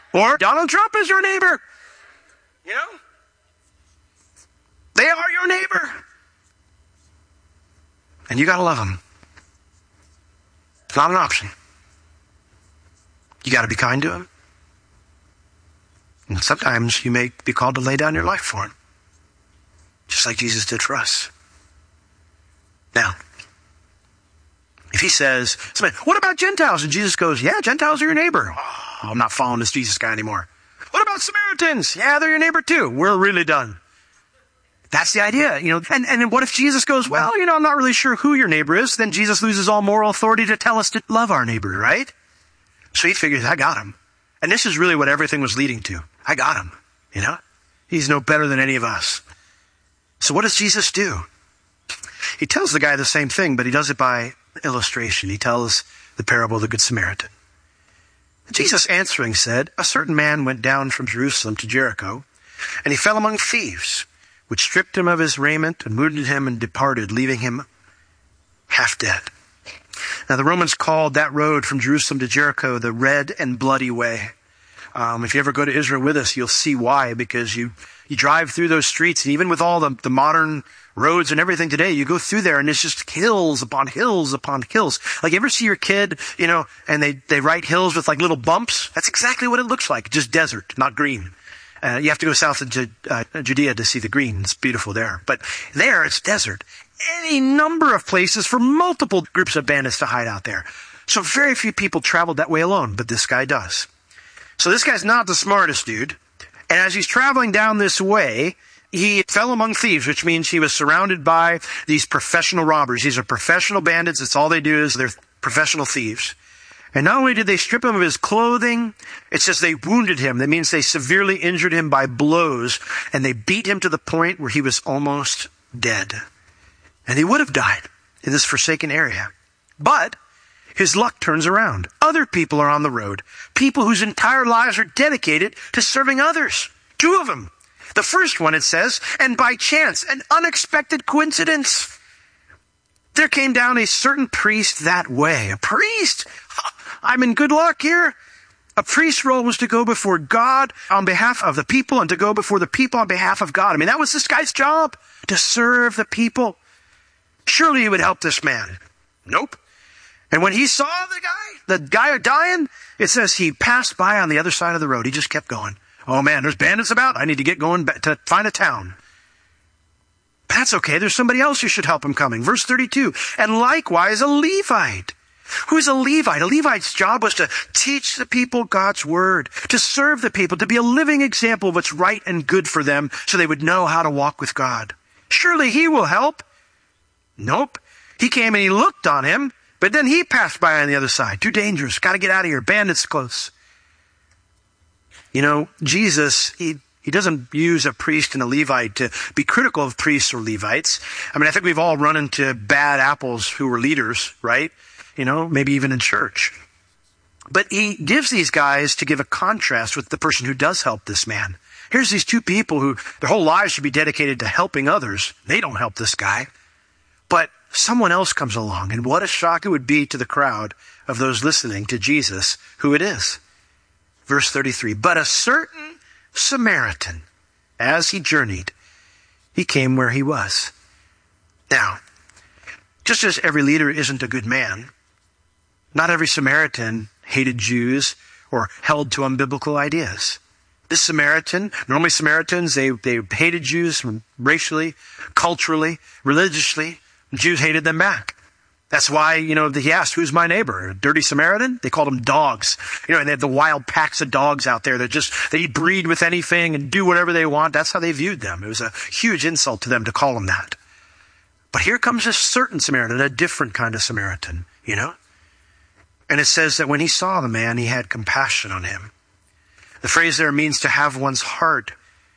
Or Donald Trump is your neighbor. You know? They are your neighbor. And you got to love them. It's not an option. You got to be kind to them. And sometimes you may be called to lay down your life for them. Just like Jesus did for us. Now, if he says, what about Gentiles? And Jesus goes, yeah, Gentiles are your neighbor. Oh, I'm not following this Jesus guy anymore. What about Samaritans? Yeah, they're your neighbor too. We're really done. That's the idea, you know. And what if Jesus goes, well, you know, I'm not really sure who your neighbor is. Then Jesus loses all moral authority to tell us to love our neighbor, right? So he figures, I got him. And this is really what everything was leading to. I got him, you know. He's no better than any of us. So what does Jesus do? He tells the guy the same thing, but he does it by illustration. He tells the parable of the Good Samaritan. Jesus answering said, a certain man went down from Jerusalem to Jericho, and he fell among thieves, which stripped him of his raiment and wounded him and departed, leaving him half dead. Now the Romans called that road from Jerusalem to Jericho the Red and Bloody Way. If you ever go to Israel with us, you'll see why, because you drive through those streets, and even with all the modern roads and everything today, you go through there and it's just hills upon hills upon hills. Like, you ever see your kid, you know, and they write hills with like little bumps? That's exactly what it looks like. Just desert, not green. You have to go south of Judea to see the green. It's beautiful there. But there, it's desert. Any number of places for multiple groups of bandits to hide out there. So very few people traveled that way alone, but this guy does. So this guy's not the smartest dude. And as he's traveling down this way, he fell among thieves, which means he was surrounded by these professional robbers. These are professional bandits. It's all they do is they're professional thieves. And not only did they strip him of his clothing, it says they wounded him. That means they severely injured him by blows, and they beat him to the point where he was almost dead. And he would have died in this forsaken area. But his luck turns around. Other people are on the road. People whose entire lives are dedicated to serving others. 2 of them. The first one, it says, and by chance, an unexpected coincidence, there came down a certain priest that way. A priest? I'm in good luck here. A priest's role was to go before God on behalf of the people and to go before the people on behalf of God. I mean, that was this guy's job, to serve the people. Surely he would help this man. Nope. And when he saw the guy dying, it says he passed by on the other side of the road. He just kept going. Oh man, there's bandits about. I need to get going to find a town. That's okay. There's somebody else who should help him coming. Verse 32. And likewise a Levite. Who's a Levite? A Levite's job was to teach the people God's word, to serve the people, to be a living example of what's right and good for them so they would know how to walk with God. Surely he will help. Nope. He came and he looked on him, but then he passed by on the other side. Too dangerous. Got to get out of here. Bandits close. You know, Jesus, he doesn't use a priest and a Levite to be critical of priests or Levites. I mean, I think we've all run into bad apples who were leaders, right? You know, maybe even in church. But he gives these guys to give a contrast with the person who does help this man. Here's these 2 people who their whole lives should be dedicated to helping others. They don't help this guy. But someone else comes along, and what a shock it would be to the crowd of those listening to Jesus, who it is. Verse 33, but a certain Samaritan, as he journeyed, he came where he was. Now, just as every leader isn't a good man, not every Samaritan hated Jews or held to unbiblical ideas. This Samaritan, normally Samaritans, they hated Jews racially, culturally, religiously. Jews hated them back. That's why, you know, he asked, who's my neighbor? A dirty Samaritan? They called them dogs. You know, and they had the wild packs of dogs out there that they breed with anything and do whatever they want. That's how they viewed them. It was a huge insult to them to call them that. But here comes a certain Samaritan, a different kind of Samaritan, you know? And it says that when he saw the man, he had compassion on him. The phrase there means to have one's heart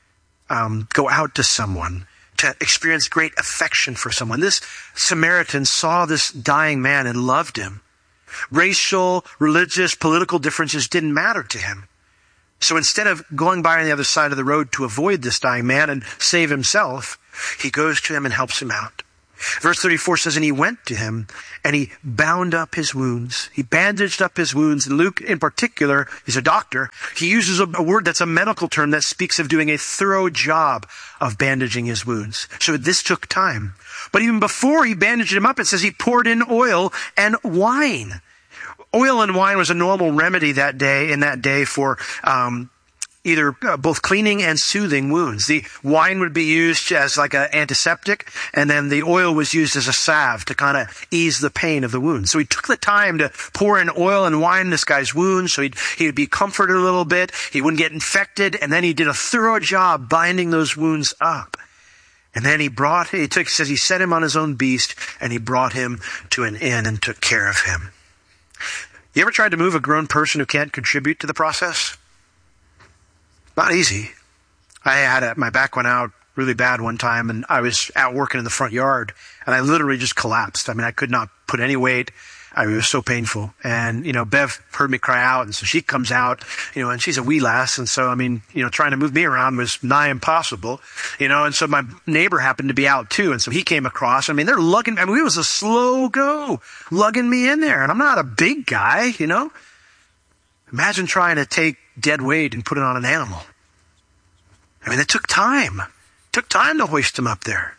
go out to someone, to experience great affection for someone. This Samaritan saw this dying man and loved him. Racial, religious, political differences didn't matter to him. So instead of going by on the other side of the road to avoid this dying man and save himself, he goes to him and helps him out. Verse 34 says, and he went to him and he bound up his wounds. He bandaged up his wounds. And Luke in particular, he's a doctor. He uses a word that's a medical term that speaks of doing a thorough job of bandaging his wounds. So this took time. But even before he bandaged him up, it says he poured in oil and wine. Oil and wine was a normal remedy in that day for either both cleaning and soothing wounds. The wine would be used as like an antiseptic, and then the oil was used as a salve to kind of ease the pain of the wound. So he took the time to pour in oil and wine in this guy's wounds so he would be comforted a little bit, he wouldn't get infected, and then he did a thorough job binding those wounds up. And then it says he set him on his own beast, and he brought him to an inn and took care of him. You ever tried to move a grown person who can't contribute to the process? Not easy. I had my back went out really bad one time, and I was out working in the front yard, and I literally just collapsed. I mean, I could not put any weight. It was so painful. And, Bev heard me cry out, and so she comes out, and she's a wee lass, and so, trying to move me around was nigh impossible, and so my neighbor happened to be out too, and so he came across. It was a slow go, lugging me in there, and I'm not a big guy, Imagine trying to take dead weight and put it on an animal. It took time. It took time to hoist him up there.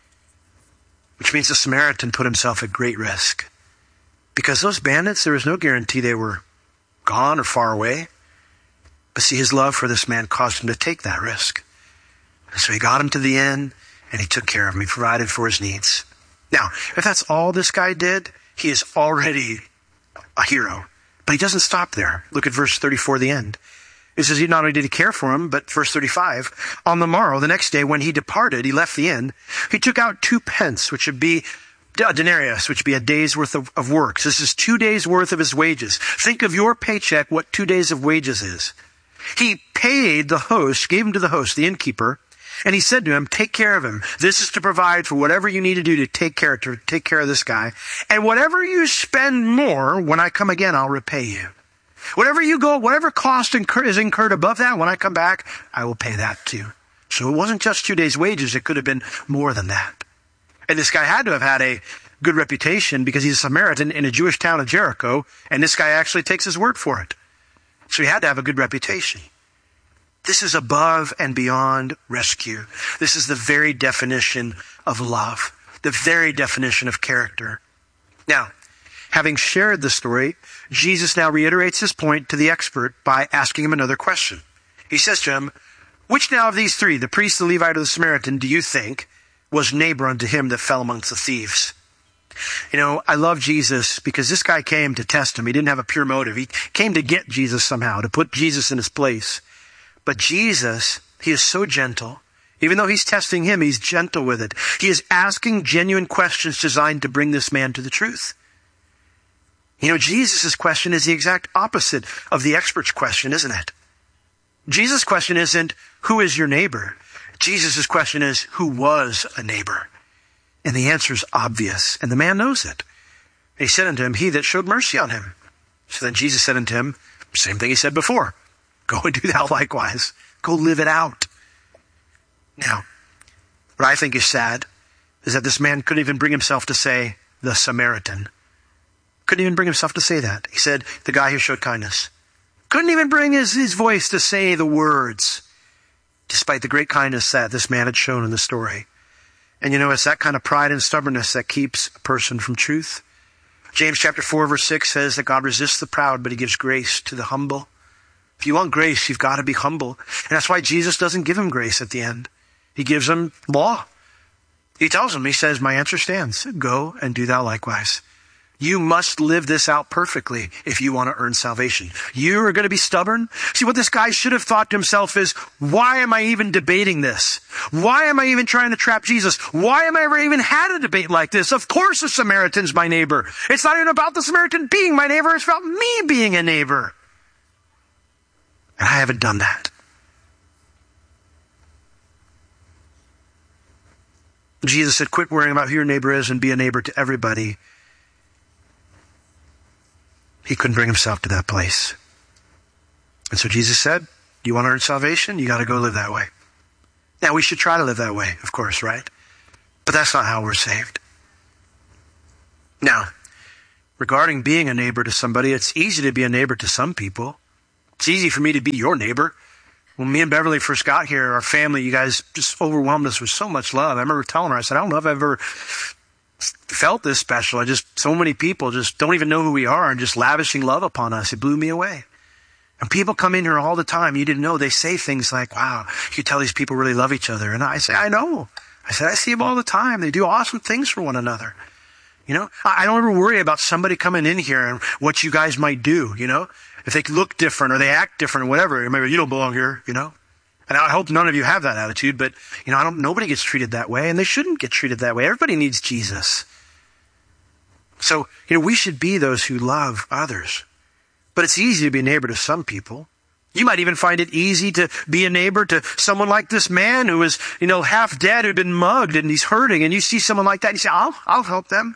Which means the Samaritan put himself at great risk. Because those bandits, there was no guarantee they were gone or far away. But see, his love for this man caused him to take that risk. And so he got him to the inn, and he took care of him. He provided for his needs. Now, if that's all this guy did, he is already a hero. But he doesn't stop there. Look at verse 34, the end. It says, not only did he care for him, but verse 35, on the morrow, the next day, when he departed, he left the inn, he took out 2 pence, which would be a denarius, which would be a day's worth of work. So this is 2 days worth of his wages. Think of your paycheck, what 2 days of wages is. He paid the host, gave him to the host, the innkeeper, and he said to him, take care of him. This is to provide for whatever you need to do to take care of this guy. And whatever you spend more, when I come again, I'll repay you. Whatever cost is incurred above that, when I come back, I will pay that too. So it wasn't just 2 days' wages. It could have been more than that. And this guy had to have had a good reputation because he's a Samaritan in a Jewish town of Jericho, and this guy actually takes his word for it. So he had to have a good reputation. This is above and beyond rescue. This is the very definition of love, the very definition of character. Now, having shared the story, Jesus now reiterates his point to the expert by asking him another question. He says to him, which now of these three, the priest, the Levite, or the Samaritan, do you think was neighbor unto him that fell amongst the thieves? I love Jesus because this guy came to test him. He didn't have a pure motive. He came to get Jesus somehow, to put Jesus in his place. But Jesus, he is so gentle. Even though he's testing him, he's gentle with it. He is asking genuine questions designed to bring this man to the truth. Jesus' question is the exact opposite of the expert's question, isn't it? Jesus' question isn't, who is your neighbor? Jesus' question is, who was a neighbor? And the answer is obvious, and the man knows it. And he said unto him, he that showed mercy on him. So then Jesus said unto him, same thing he said before. Go and do thou likewise. Go live it out. Now, what I think is sad is that this man couldn't even bring himself to say, the Samaritan. Couldn't even bring himself to say that. He said, the guy who showed kindness. Couldn't even bring his voice to say the words, despite the great kindness that this man had shown in the story. And it's that kind of pride and stubbornness that keeps a person from truth. James chapter 4, verse 6 says that God resists the proud, but he gives grace to the humble. If you want grace, you've got to be humble. And that's why Jesus doesn't give him grace at the end. He gives him law. He tells him, he says, my answer stands. Go and do thou likewise. You must live this out perfectly if you want to earn salvation. You are going to be stubborn. See, what this guy should have thought to himself is, why am I even debating this? Why am I even trying to trap Jesus? Why am I ever even had a debate like this? Of course the Samaritan's my neighbor. It's not even about the Samaritan being my neighbor. It's about me being a neighbor. And I haven't done that. Jesus said, quit worrying about who your neighbor is and be a neighbor to everybody. He couldn't bring himself to that place. And so Jesus said, you want to earn salvation? You got to go live that way. Now, we should try to live that way, of course, right? But that's not how we're saved. Now, regarding being a neighbor to somebody, it's easy to be a neighbor to some people. It's easy for me to be your neighbor. When me and Beverly first got here, our family, you guys just overwhelmed us with so much love. I remember telling her, I said, I don't know if I've ever felt this special. So many people just don't even know who we are and just lavishing love upon us. It blew me away. And people come in here all the time. You didn't know. They say things like, wow, you can tell these people really love each other. And I say, I know. I said, I see them all the time. They do awesome things for one another. You know, I don't ever worry about somebody coming in here and what you guys might do, you know, if they look different or they act different or whatever. Maybe you don't belong here, you know. And I hope none of you have that attitude, but, you know, nobody gets treated that way, and they shouldn't get treated that way. Everybody needs Jesus. So, you know, we should be those who love others. But it's easy to be a neighbor to some people. You might even find it easy to be a neighbor to someone like this man who is, you know, half dead, who'd been mugged, and he's hurting, and you see someone like that, and you say, I'll help them.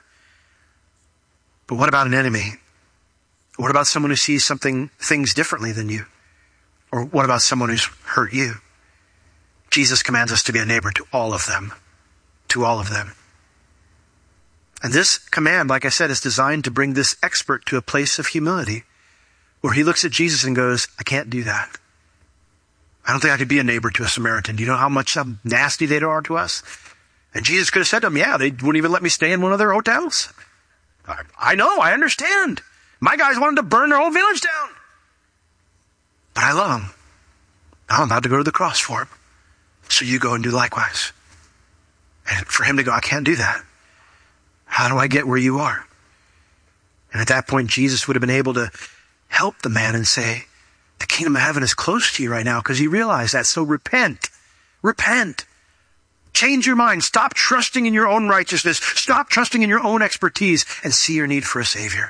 But what about an enemy? What about someone who sees things differently than you? Or what about someone who's hurt you? Jesus commands us to be a neighbor to all of them. To all of them. And this command, like I said, is designed to bring this expert to a place of humility where he looks at Jesus and goes, I can't do that. I don't think I could be a neighbor to a Samaritan. Do you know how nasty they are to us? And Jesus could have said to them, yeah, they wouldn't even let me stay in one of their hotels. I know, I understand. My guys wanted to burn their whole village down. But I love them. Now I'm about to go to the cross for him. So you go and do likewise. And for him to go, I can't do that. How do I get where you are? And at that point, Jesus would have been able to help the man and say, the kingdom of heaven is close to you right now, because he realized that. So repent. Repent. Change your mind. Stop trusting in your own righteousness. Stop trusting in your own expertise and see your need for a Savior.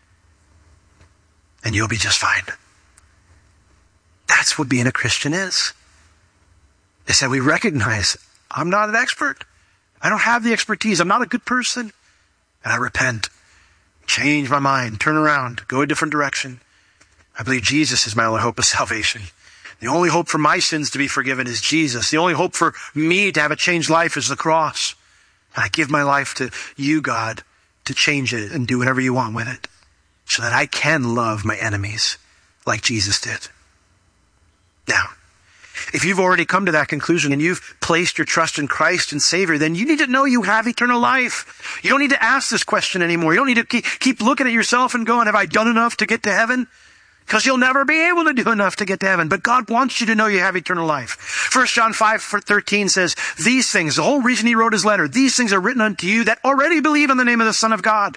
And you'll be just fine. That's what being a Christian is. They said, we recognize I'm not an expert. I don't have the expertise. I'm not a good person. And I repent. Change my mind. Turn around. Go a different direction. I believe Jesus is my only hope of salvation. The only hope for my sins to be forgiven is Jesus. The only hope for me to have a changed life is the cross. And I give my life to you, God, to change it and do whatever you want with it, so that I can love my enemies like Jesus did. Now, if you've already come to that conclusion and you've placed your trust in Christ and Savior, then you need to know you have eternal life. You don't need to ask this question anymore. You don't need to keep looking at yourself and going, have I done enough to get to heaven? Because you'll never be able to do enough to get to heaven. But God wants you to know you have eternal life. 1 John 5:13 says, these things, the whole reason he wrote his letter, these things are written unto you that already believe in the name of the Son of God,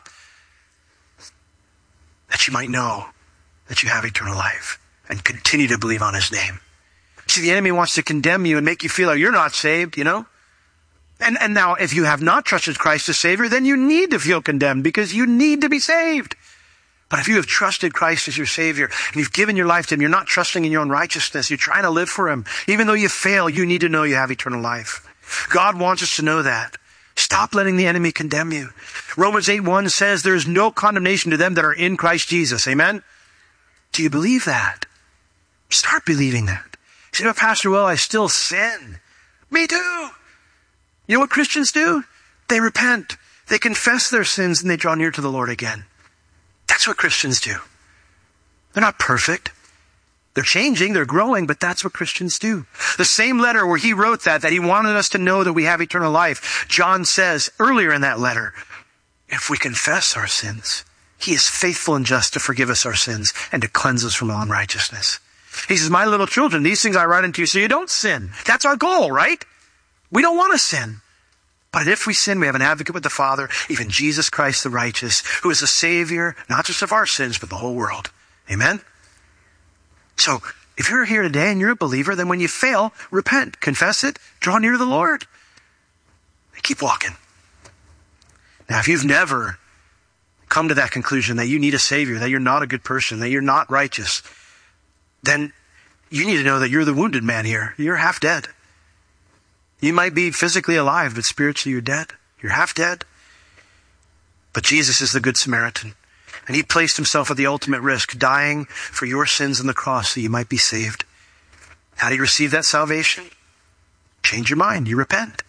that you might know that you have eternal life and continue to believe on his name. See, the enemy wants to condemn you and make you feel like you're not saved, you know? And now, if you have not trusted Christ as Savior, then you need to feel condemned because you need to be saved. But if you have trusted Christ as your Savior and you've given your life to him, you're not trusting in your own righteousness, you're trying to live for him. Even though you fail, you need to know you have eternal life. God wants us to know that. Stop letting the enemy condemn you. Romans 8:1 says there is no condemnation to them that are in Christ Jesus. Amen? Do you believe that? Start believing that. You say, but Pastor, well, I still sin. Me too. You know what Christians do? They repent. They confess their sins and they draw near to the Lord again. That's what Christians do. They're not perfect. They're changing, they're growing, but that's what Christians do. The same letter where he wrote that he wanted us to know that we have eternal life, John says earlier in that letter, if we confess our sins, he is faithful and just to forgive us our sins and to cleanse us from all unrighteousness. He says, my little children, these things I write unto you so you don't sin. That's our goal, right? We don't want to sin. But if we sin, we have an advocate with the Father, even Jesus Christ the righteous, who is a Savior, not just of our sins, but the whole world. Amen? So, if you're here today and you're a believer, then when you fail, repent, confess it, draw near to the Lord. And keep walking. Now, if you've never come to that conclusion that you need a Savior, that you're not a good person, that you're not righteous, then you need to know that you're the wounded man here. You're half dead. You might be physically alive, but spiritually you're dead. You're half dead. But Jesus is the Good Samaritan. And he placed himself at the ultimate risk, dying for your sins on the cross so you might be saved. How do you receive that salvation? Change your mind. You repent.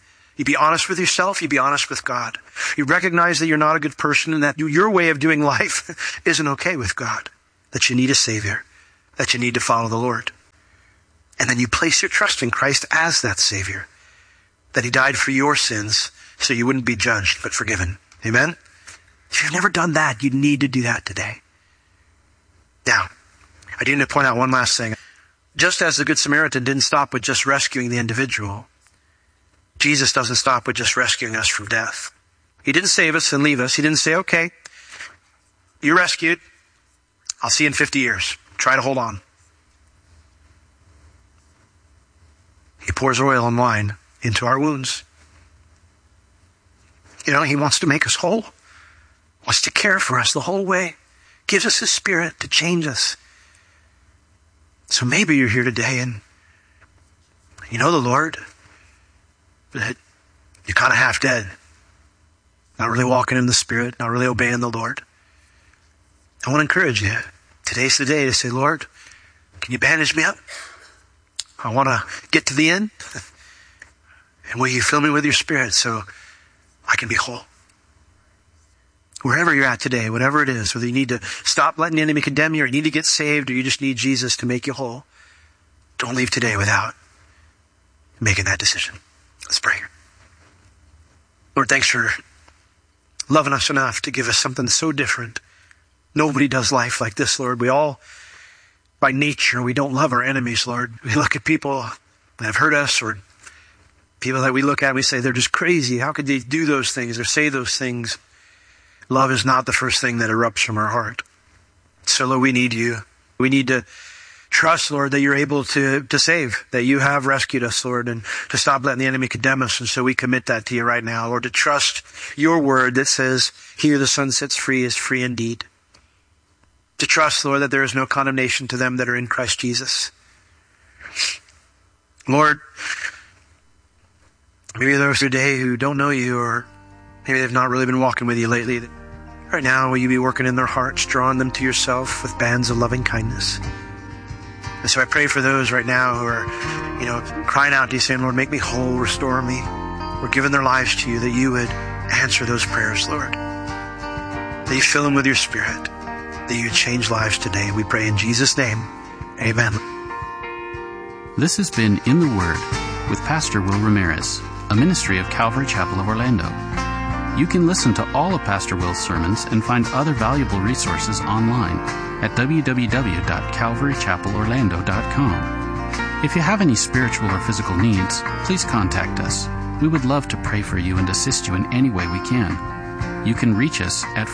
You be honest with yourself. You be honest with God. You recognize that you're not a good person and that your way of doing life isn't okay with God, that you need a Savior, that you need to follow the Lord. And then you place your trust in Christ as that Savior, that he died for your sins so you wouldn't be judged but forgiven. Amen? If you've never done that, you need to do that today. Now, I do need to point out one last thing. Just as the Good Samaritan didn't stop with just rescuing the individual, Jesus doesn't stop with just rescuing us from death. He didn't save us and leave us. He didn't say, okay, you're rescued. I'll see you in 50 years. Try to hold on. He pours oil and wine into our wounds. You know, he wants to make us whole. Wants to care for us the whole way. Gives us his Spirit to change us. So maybe you're here today and you know the Lord, but you're kind of half dead. Not really walking in the Spirit, not really obeying the Lord. I want to encourage you. Today's the day to say, Lord, can you bandage me up? I want to get to the end. And will you fill me with your Spirit so I can be whole? Wherever you're at today, whatever it is, whether you need to stop letting the enemy condemn you or you need to get saved or you just need Jesus to make you whole, don't leave today without making that decision. Let's pray. Lord, thanks for loving us enough to give us something so different. Nobody does life like this, Lord. We all, by nature, we don't love our enemies, Lord. We look at people that have hurt us or people that we look at and we say, they're just crazy. How could they do those things or say those things? Love is not the first thing that erupts from our heart. So, Lord, we need you. We need to trust, Lord, that you're able to save, that you have rescued us, Lord, and to stop letting the enemy condemn us. And so we commit that to you right now, Lord, to trust your word that says, here the Son sets free is free indeed. To trust, Lord, that there is no condemnation to them that are in Christ Jesus. Lord, maybe there's today who don't know you or maybe they've not really been walking with you lately. Right now, will you be working in their hearts, drawing them to yourself with bands of loving kindness? And so I pray for those right now who are, crying out to you, saying, Lord, make me whole, restore me. We're giving their lives to you, that you would answer those prayers, Lord. That you fill them with your Spirit, that you change lives today. We pray in Jesus' name. Amen. This has been In the Word with Pastor Will Ramirez, a ministry of Calvary Chapel of Orlando. You can listen to all of Pastor Will's sermons and find other valuable resources online at www.calvarychapelorlando.com. If you have any spiritual or physical needs, please contact us. We would love to pray for you and assist you in any way we can. You can reach us at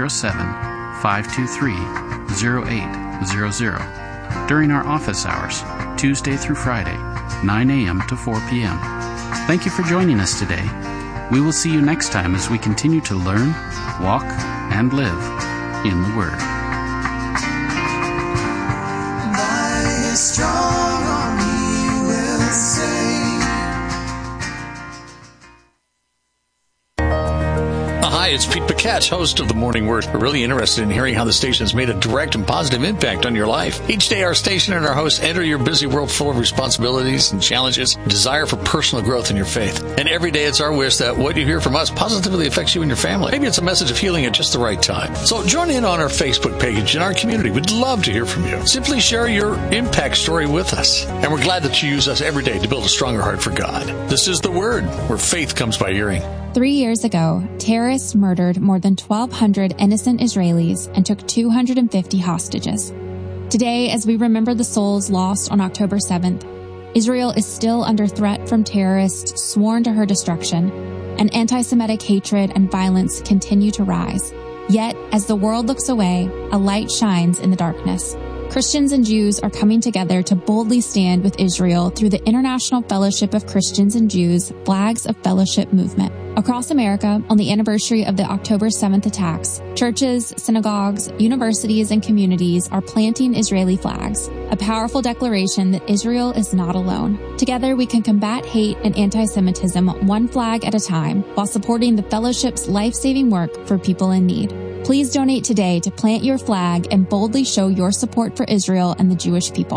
407-523-0800 during our office hours, Tuesday through Friday, 9 a.m. to 4 p.m. Thank you for joining us today. We will see you next time as we continue to learn, walk, and live in the Word. By His strong arm He will save. Hi, it's Pete Paquette, host of The Morning Word. We're really interested in hearing how the station has made a direct and positive impact on your life. Each day, our station and our hosts enter your busy world full of responsibilities and challenges, desire for personal growth in your faith. And every day, it's our wish that what you hear from us positively affects you and your family. Maybe it's a message of healing at just the right time. So join in on our Facebook page and our community. We'd love to hear from you. Simply share your impact story with us. And we're glad that you use us every day to build a stronger heart for God. This is The Word, where faith comes by hearing. 3 years ago, terrorists murdered more than 1,200 innocent Israelis and took 250 hostages. Today, as we remember the souls lost on October 7th, Israel is still under threat from terrorists sworn to her destruction, and anti-Semitic hatred and violence continue to rise. Yet, as the world looks away, a light shines in the darkness. Christians and Jews are coming together to boldly stand with Israel through the International Fellowship of Christians and Jews Flags of Fellowship movement. Across America, on the anniversary of the October 7th attacks, churches, synagogues, universities, and communities are planting Israeli flags, a powerful declaration that Israel is not alone. Together, we can combat hate and anti-Semitism one flag at a time while supporting the fellowship's life-saving work for people in need. Please donate today to plant your flag and boldly show your support for Israel and the Jewish people.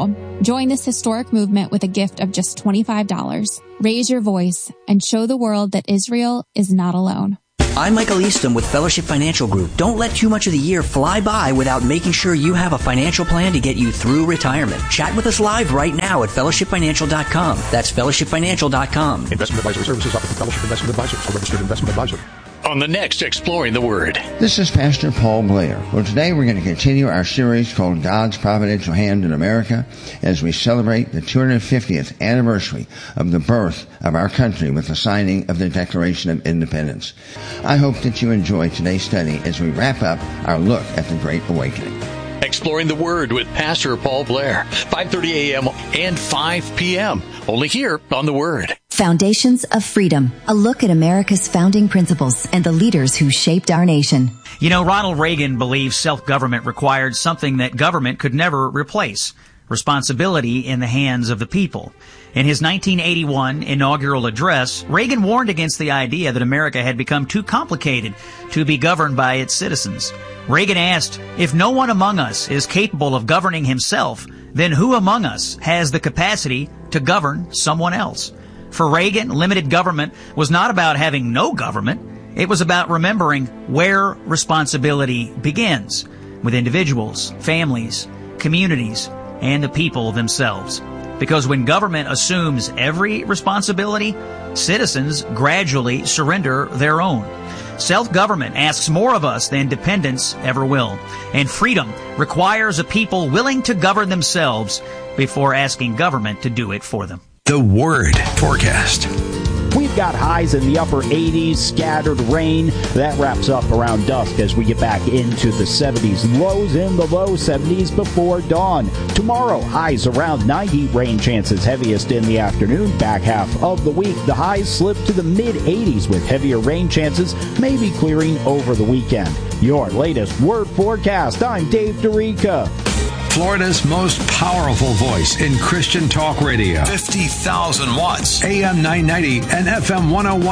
Join this historic movement with a gift of just $25. Raise your voice and show the world that Israel is not alone. I'm Michael Easton with Fellowship Financial Group. Don't let too much of the year fly by without making sure you have a financial plan to get you through retirement. Chat with us live right now at fellowshipfinancial.com. That's fellowshipfinancial.com. Investment advisory services offered through Fellowship Investment Advisors, a registered investment advisor. On the next Exploring the Word. This is Pastor Paul Blair. Well, today we're going to continue our series called God's Providential Hand in America as we celebrate the 250th anniversary of the birth of our country with the signing of the Declaration of Independence. I hope that you enjoy today's study as we wrap up our look at the Great Awakening. Exploring the Word with Pastor Paul Blair, 5:30 a.m. and 5 p.m. Only here on the Word. Foundations of Freedom, a look at America's founding principles and the leaders who shaped our nation. You know, Ronald Reagan believed self-government required something that government could never replace: responsibility in the hands of the people. In his 1981 inaugural address, Reagan warned against the idea that America had become too complicated to be governed by its citizens. Reagan asked, if no one among us is capable of governing himself, then who among us has the capacity to govern someone else? For Reagan, limited government was not about having no government. It was about remembering where responsibility begins, with individuals, families, communities, and the people themselves. Because when government assumes every responsibility, citizens gradually surrender their own. Self-government asks more of us than dependence ever will. And freedom requires a people willing to govern themselves before asking government to do it for them. The Word Forecast. We've got highs in the upper 80s, scattered rain. That wraps up around dusk as we get back into the 70s. Lows in the low 70s before dawn. Tomorrow, highs around 90. Rain chances heaviest in the afternoon. Back half of the week, the highs slip to the mid-80s with heavier rain chances, maybe clearing over the weekend. Your latest Word Forecast. I'm Dave DeRica. Florida's most powerful voice in Christian talk radio. 50,000 watts. AM 990 and FM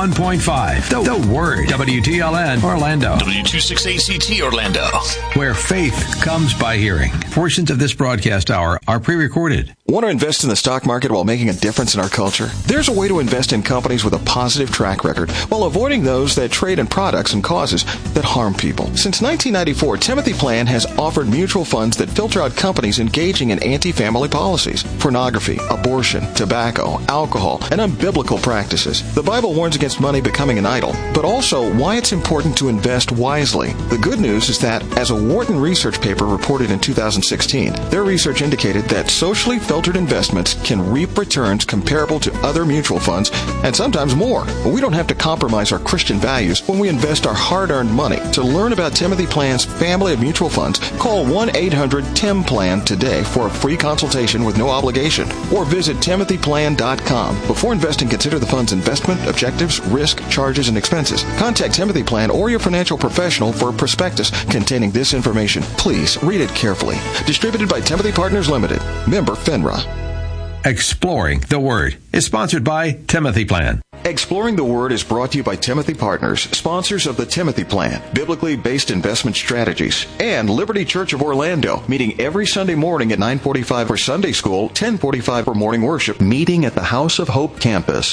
101.5. The Word. WTLN Orlando. W26ACT Orlando. Where faith comes by hearing. Portions of this broadcast hour are pre-recorded. Want to invest in the stock market while making a difference in our culture? There's a way to invest in companies with a positive track record while avoiding those that trade in products and causes that harm people. Since 1994, Timothy Plan has offered mutual funds that filter out companies engaging in anti-family policies, pornography, abortion, tobacco, alcohol, and unbiblical practices. The Bible warns against money becoming an idol, but also why it's important to invest wisely. The good news is that, as a Wharton research paper reported in 2016, their research indicated that socially filtered investments can reap returns comparable to other mutual funds, and sometimes more. But we don't have to compromise our Christian values when we invest our hard-earned money. To learn about Timothy Plan's family of mutual funds, call 1-800-TIM-PLAN today for a free consultation with no obligation, or visit timothyplan.com. Before investing, consider the fund's investment, objectives, risk, charges, and expenses. Contact Timothy Plan or your financial professional for a prospectus containing this information. Please read it carefully. Distributed by Timothy Partners Limited. Member FINRA. Exploring the Word is sponsored by Timothy Plan. Exploring the Word is brought to you by Timothy Partners, sponsors of the Timothy Plan, biblically based investment strategies, and Liberty Church of Orlando, meeting every Sunday morning at 9:45 for Sunday School, 10:45 for morning worship, meeting at the House of Hope campus,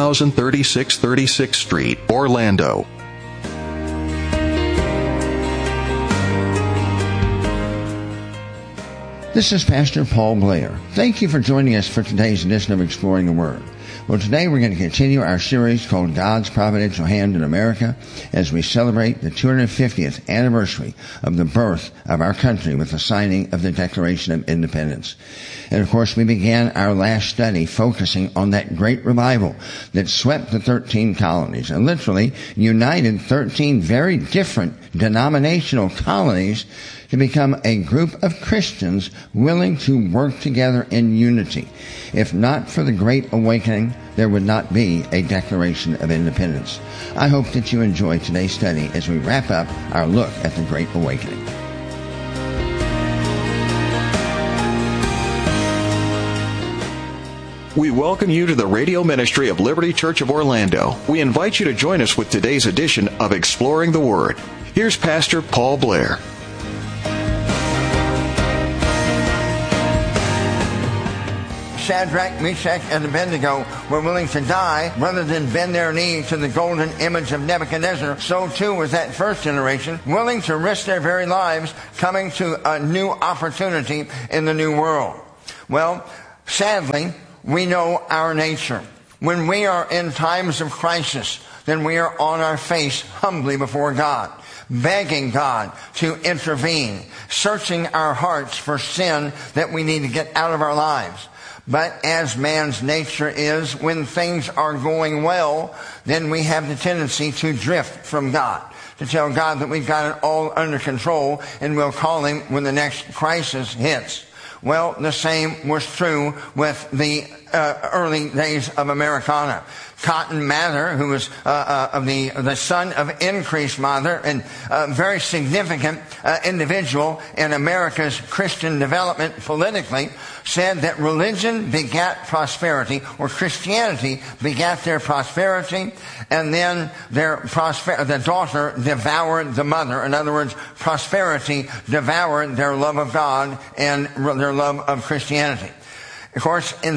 2036 36th Street, Orlando. This is Pastor Paul Blair. Thank you for joining us for today's edition of Exploring the Word. Well, today we're going to continue our series called God's Providential Hand in America as we celebrate the 250th anniversary of the birth of our country with the signing of the Declaration of Independence. And of course, we began our last study focusing on that great revival that swept the 13 colonies and literally united 13 very different denominational colonies to become a group of Christians willing to work together in unity. If not for the Great Awakening, there would not be a Declaration of Independence. I hope that you enjoy today's study as we wrap up our look at the Great Awakening. We welcome you to the radio ministry of Liberty Church of Orlando. We invite you to join us with today's edition of Exploring the Word. Here's Pastor Paul Blair. Shadrach, Meshach, and Abednego were willing to die rather than bend their knee to the golden image of Nebuchadnezzar, so too was that first generation, willing to risk their very lives coming to a new opportunity in the new world. Well, sadly, we know our nature. When we are in times of crisis, then we are on our face humbly before God, begging God to intervene, searching our hearts for sin that we need to get out of our lives. But as man's nature is, when things are going well, then we have the tendency to drift from God, to tell God that we've got it all under control, and we'll call Him when the next crisis hits. Well, the same was true with the early days of Americana. Cotton Mather, who was the son of Increase Mather, and a very significant individual in America's Christian development politically, said that religion begat prosperity, or Christianity begat their prosperity, and then the daughter devoured the mother. In other words, prosperity devoured their love of God and their love of Christianity. Of course, in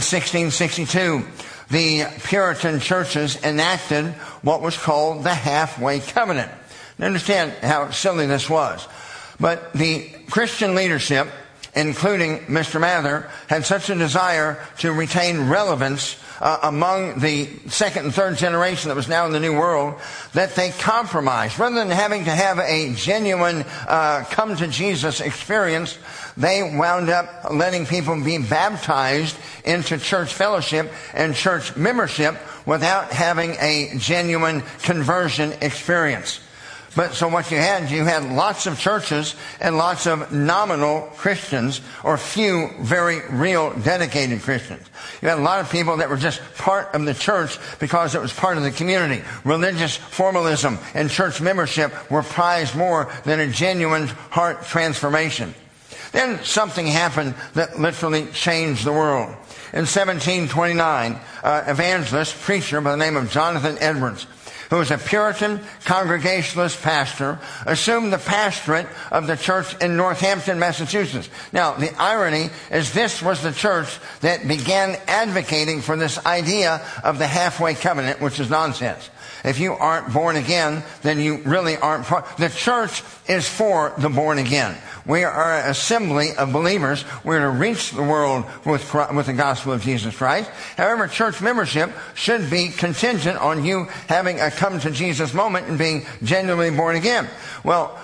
1662, the Puritan churches enacted what was called the Halfway Covenant. Now, understand how silly this was. But the Christian leadership, including Mr. Mather, had such a desire to retain relevance among the second and third generation that was now in the New World, that they compromised. Rather than having to have a genuine come to Jesus experience, they wound up letting people be baptized into church fellowship and church membership without having a genuine conversion experience. But so what you had lots of churches and lots of nominal Christians, or few very real dedicated Christians. You had a lot of people that were just part of the church because it was part of the community. Religious formalism and church membership were prized more than a genuine heart transformation. Then something happened that literally changed the world. In 1729, evangelist, preacher by the name of Jonathan Edwards, who was a Puritan Congregationalist pastor, assumed the pastorate of the church in Northampton, Massachusetts. Now, the irony is this was the church that began advocating for this idea of the halfway covenant, which is nonsense. If you aren't born again, then you really aren't the church is for the born again. We are an assembly of believers. We're to reach the world with the gospel of Jesus Christ. However, church membership should be contingent on you having a come to Jesus moment and being genuinely born again. Well,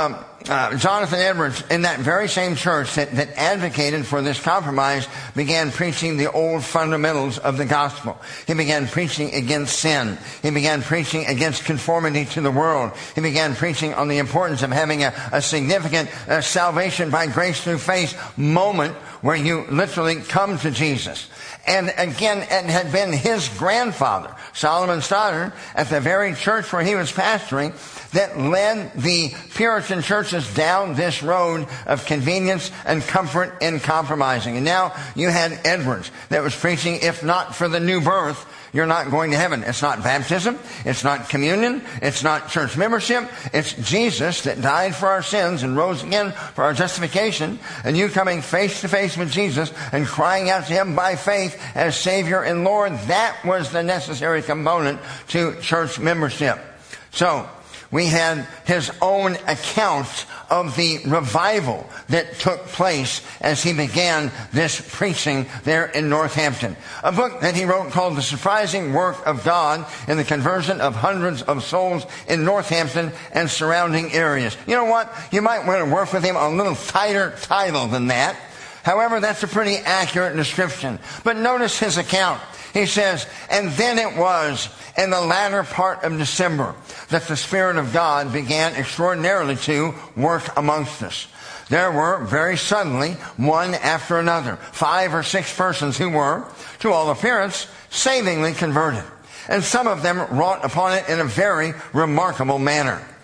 Jonathan Edwards, in that very same church that advocated for this compromise, began preaching the old fundamentals of the gospel. He began preaching against sin. He began preaching against conformity to the world. He began preaching on the importance of having a significant salvation by grace through faith moment where you literally come to Jesus. And again, it had been his grandfather, Solomon Stoddard, at the very church where he was pastoring, that led the Puritan churches down this road of convenience and comfort in compromising. And now you had Edwards that was preaching, if not for the new birth, you're not going to heaven. It's not baptism. It's not communion. It's not church membership. It's Jesus that died for our sins and rose again for our justification. And you coming face to face with Jesus and crying out to Him by faith as Savior and Lord. That was the necessary component to church membership. So, we had his own account of the revival that took place as he began this preaching there in Northampton. A book that he wrote called The Surprising Work of God in the Conversion of Hundreds of Souls in Northampton and Surrounding Areas. You know what? You might want to work with him on a little tighter title than that. However, that's a pretty accurate description. But notice his account. He says, and then it was in the latter part of December that the Spirit of God began extraordinarily to work amongst us. There were, very suddenly, one after another, 5 or 6 persons who were, to all appearance, savingly converted. And some of them wrought upon it in a very remarkable manner.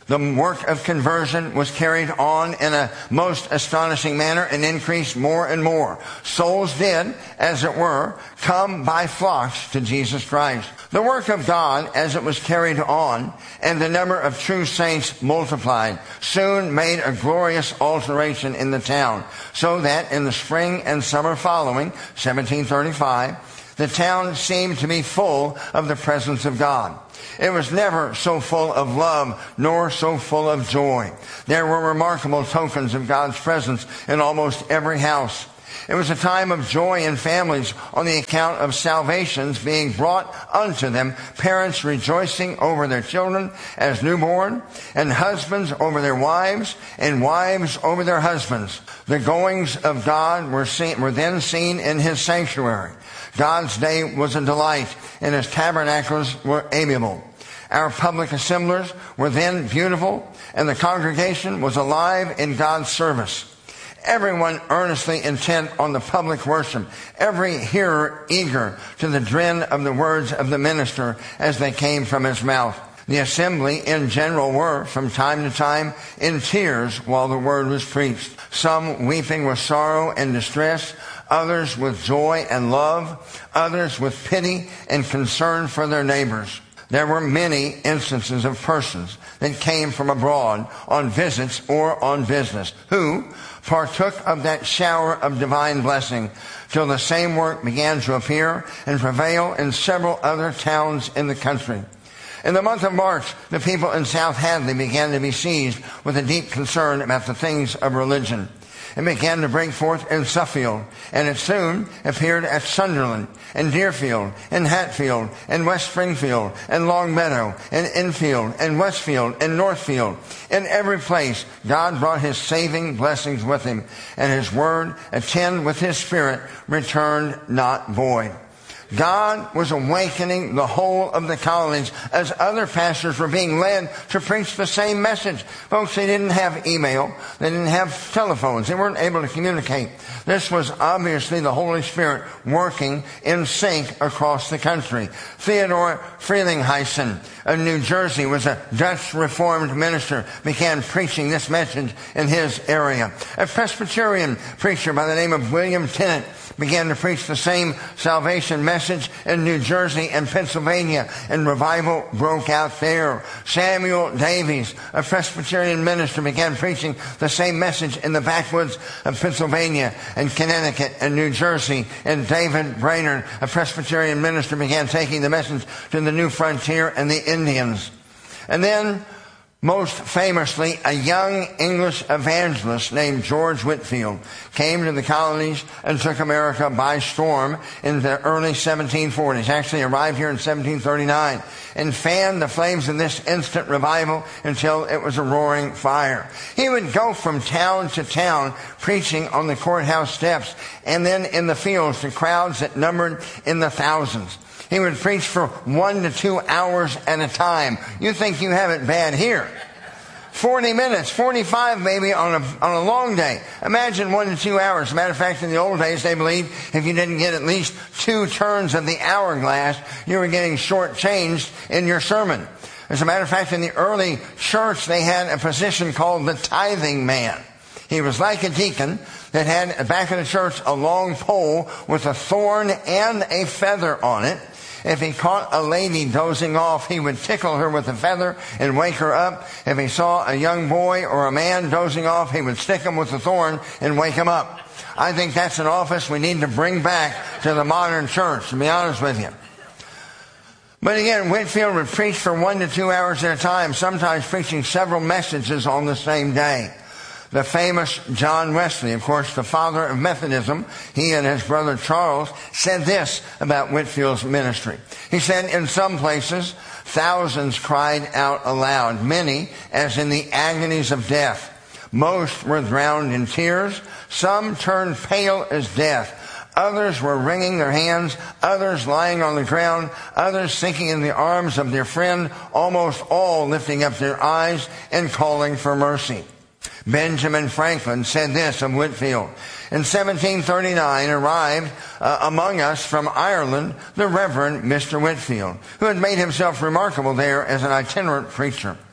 The work of conversion was carried on in a most astonishing manner and increased more and more. Souls did, as it were, come by flocks to Jesus Christ. The work of God, as it was carried on, and the number of true saints multiplied, soon made a glorious alteration in the town, so that in the spring and summer following, 1735, the town seemed to be full of the presence of God. It was never so full of love, nor so full of joy. There were remarkable tokens of God's presence in almost every house. It was a time of joy in families on the account of salvations being brought unto them, parents rejoicing over their children as newborn, and husbands over their wives, and wives over their husbands. The goings of God were then seen in his sanctuary. God's day was a delight, and his tabernacles were amiable. Our public assemblies were then beautiful, and the congregation was alive in God's service. Everyone earnestly intent on the public worship, every hearer eager to the dread of the words of the minister as they came from his mouth. The assembly in general were, from time to time, in tears while the word was preached, some weeping with sorrow and distress, others with joy and love, others with pity and concern for their neighbors. There were many instances of persons that came from abroad on visits or on business, who partook of that shower of divine blessing, till the same work began to appear and prevail in several other towns in the country. In the month of March, the people in South Hadley began to be seized with a deep concern about the things of religion. It began to break forth in Suffield, and it soon appeared at Sunderland, and Deerfield, and Hatfield, and West Springfield, and Longmeadow, and Enfield, and Westfield, and Northfield. In every place, God brought his saving blessings with him, and his word, attend with his spirit, returned not void. God was awakening the whole of the colonies as other pastors were being led to preach the same message. Folks, they didn't have email. They didn't have telephones. They weren't able to communicate. This was obviously the Holy Spirit working in sync across the country. Theodore Frelinghuysen of New Jersey was a Dutch Reformed minister, began preaching this message in his area. A Presbyterian preacher by the name of William Tennant began to preach the same salvation message in New Jersey and Pennsylvania, and revival broke out there. Samuel Davies, a Presbyterian minister, began preaching the same message in the backwoods of Pennsylvania and Connecticut and New Jersey. And David Brainerd, a Presbyterian minister, began taking the message to the New Frontier and the Indians. And then, most famously, a young English evangelist named George Whitefield came to the colonies and took America by storm in the early 1740s. Actually arrived here in 1739 and fanned the flames of this instant revival until it was a roaring fire. He would go from town to town preaching on the courthouse steps and then in the fields to crowds that numbered in the thousands. He would preach for 1 to 2 hours at a time. You think you have it bad here. 40 minutes, 45 maybe on a long day. Imagine 1 to 2 hours. As a matter of fact, in the old days, they believed if you didn't get at least 2 turns of the hourglass, you were getting shortchanged in your sermon. As a matter of fact, in the early church, they had a position called the tithing man. He was like a deacon that had back in the church a long pole with a thorn and a feather on it. If he caught a lady dozing off, he would tickle her with a feather and wake her up. If he saw a young boy or a man dozing off, he would stick him with a thorn and wake him up. I think that's an office we need to bring back to the modern church, to be honest with you. But again, Whitefield would preach for 1 to 2 hours at a time, sometimes preaching several messages on the same day. The famous John Wesley, of course, the father of Methodism, he and his brother Charles said this about Whitefield's ministry. He said, in some places, thousands cried out aloud, many as in the agonies of death. Most were drowned in tears. Some turned pale as death. Others were wringing their hands. Others lying on the ground. Others sinking in the arms of their friend. Almost all lifting up their eyes and calling for mercy. Benjamin Franklin said this of Whitefield. In 1739 arrived among us from Ireland the Reverend Mr. Whitefield, who had made himself remarkable there as an itinerant preacher.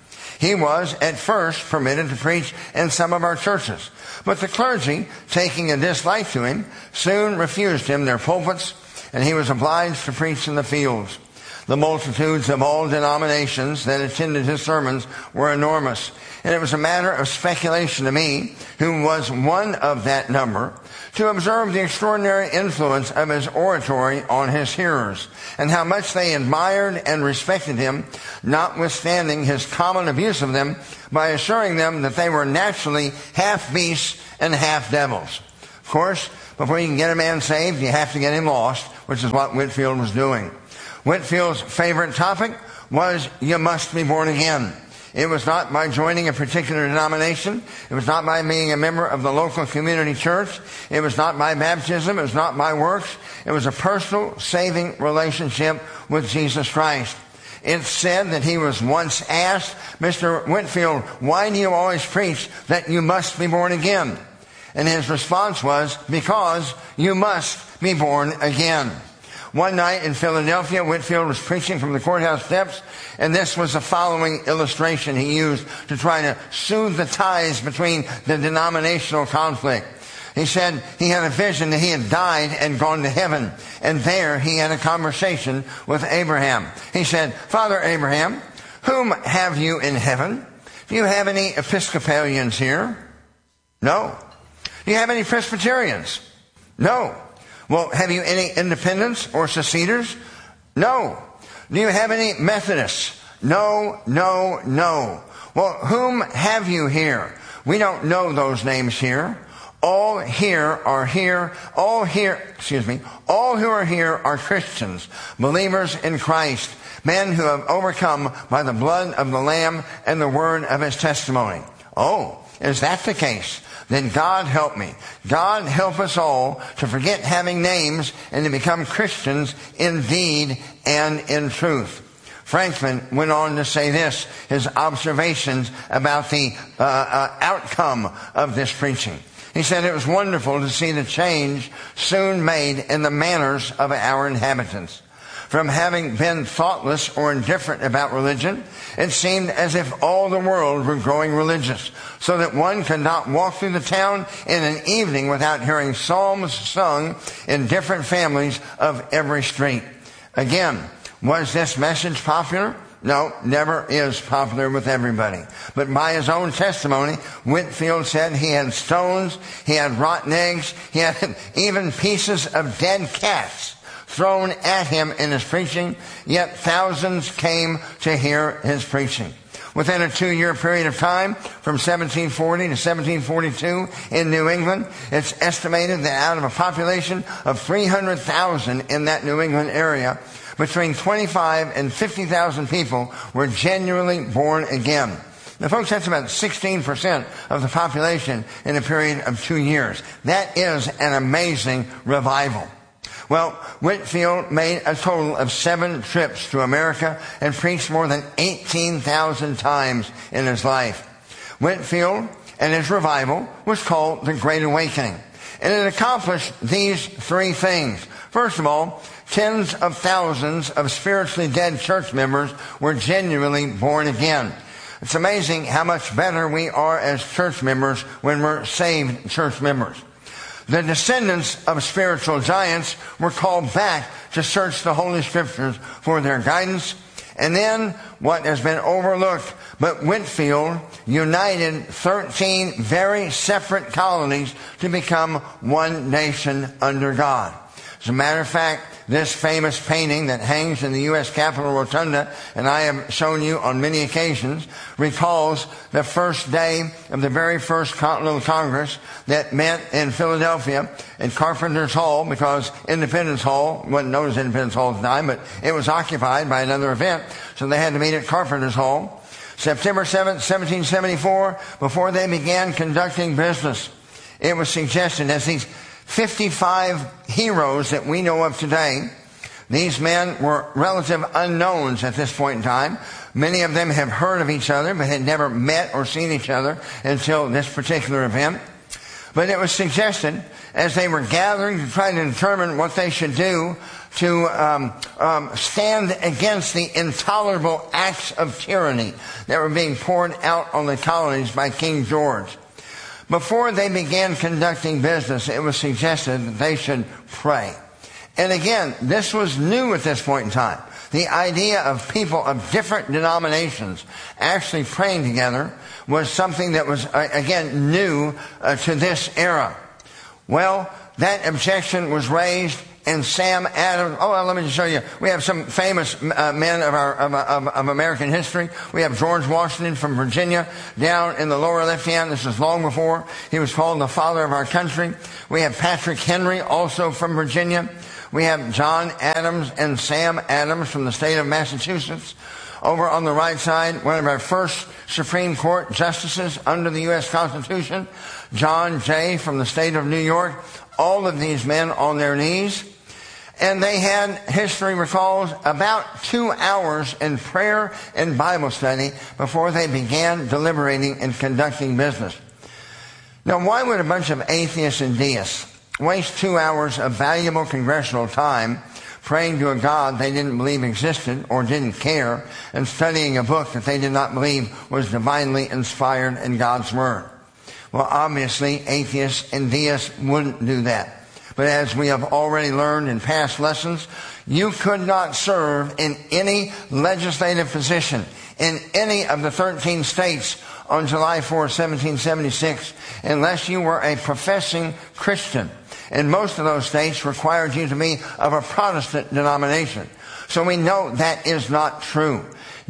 He was at first permitted to preach in some of our churches, but the clergy, taking a dislike to him, soon refused him their pulpits, and he was obliged to preach in the fields. The multitudes of all denominations that attended his sermons were enormous, and it was a matter of speculation to me, who was one of that number, to observe the extraordinary influence of his oratory on his hearers, and how much they admired and respected him, notwithstanding his common abuse of them, by assuring them that they were naturally half beasts and half devils. Of course, before you can get a man saved, you have to get him lost, which is what Whitefield was doing. Whitefield's favorite topic was, you must be born again. It was not by joining a particular denomination. It was not by being a member of the local community church. It was not by baptism. It was not by works. It was a personal, saving relationship with Jesus Christ. It's said that he was once asked, Mr. Whitefield, why do you always preach that you must be born again? And his response was, because you must be born again. One night in Philadelphia, Whitefield was preaching from the courthouse steps, and this was the following illustration he used to try to soothe the ties between the denominational conflict. He said he had a vision that he had died and gone to heaven, and there he had a conversation with Abraham. He said, Father Abraham, whom have you in heaven? Do you have any Episcopalians here? No. Do you have any Presbyterians? No. Well, have you any independents or seceders? No. Do you have any Methodists? No, no, no. Well, whom have you here? We don't know those names here. All who are here are Christians, believers in Christ, men who have overcome by the blood of the Lamb and the word of his testimony. Oh, is that the case? Then God help me. God help us all to forget having names and to become Christians in deed and in truth. Franklin went on to say this, his observations about the outcome of this preaching. He said it was wonderful to see the change soon made in the manners of our inhabitants. From having been thoughtless or indifferent about religion, it seemed as if all the world were growing religious, so that one could not walk through the town in an evening without hearing psalms sung in different families of every street. Again, was this message popular? No, never is popular with everybody. But by his own testimony, Whitefield said he had stones, he had rotten eggs, he had even pieces of dead cats thrown at him in his preaching, yet thousands came to hear his preaching. Within a 2-year period of time, from 1740 to 1742 in New England, it's estimated that out of a population of 300,000 in that New England area, between 25 and 50,000 people were genuinely born again. Now, folks, that's about 16% of the population in a period of 2 years. That is an amazing revival. Well, Whitefield made a total of 7 trips to America and preached more than 18,000 times in his life. Whitefield and his revival was called the Great Awakening. And it accomplished these 3 things. First of all, tens of thousands of spiritually dead church members were genuinely born again. It's amazing how much better we are as church members when we're saved church members. The descendants of spiritual giants were called back to search the Holy Scriptures for their guidance. And then, what has been overlooked, but Whitefield united 13 very separate colonies to become one nation under God. As a matter of fact, this famous painting that hangs in the U.S. Capitol Rotunda, and I have shown you on many occasions, recalls the first day of the very first Continental Congress that met in Philadelphia at Carpenter's Hall, because Independence Hall wasn't known as Independence Hall at the time, but it was occupied by another event, so they had to meet at Carpenter's Hall. September 7th, 1774, before they began conducting business, it was suggested as these 55 heroes that we know of today. These men were relative unknowns at this point in time. Many of them have heard of each other, but had never met or seen each other until this particular event. But it was suggested as they were gathering to try to determine what they should do to stand against the intolerable acts of tyranny that were being poured out on the colonies by King George. Before they began conducting business, it was suggested that they should pray. And again, this was new at this point in time. The idea of people of different denominations actually praying together was something that was, again, new to this era. Well, that objection was raised, and Sam Adams, let me just show you. We have some famous men of American history. We have George Washington from Virginia down in the lower left hand. This is long before he was called the father of our country. We have Patrick Henry, also from Virginia. We have John Adams and Sam Adams from the state of Massachusetts. Over on the right side, one of our first Supreme Court justices under the U.S. Constitution, John Jay from the state of New York. All of these men on their knees. And they had, history recalls, about 2 hours in prayer and Bible study before they began deliberating and conducting business. Now, why would a bunch of atheists and deists waste 2 hours of valuable congressional time praying to a God they didn't believe existed or didn't care, and studying a book that they did not believe was divinely inspired in God's Word? Well, obviously, atheists and deists wouldn't do that. But as we have already learned in past lessons, you could not serve in any legislative position in any of the 13 states on July 4, 1776, unless you were a professing Christian. And most of those states required you to be of a Protestant denomination. So we know that is not true.